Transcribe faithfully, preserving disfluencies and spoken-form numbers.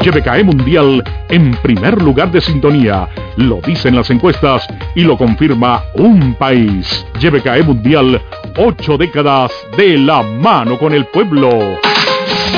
Y B K E Mundial en primer lugar de sintonía. Lo dicen las encuestas y lo confirma un país. Y B K E Mundial, ocho décadas de la mano con el pueblo.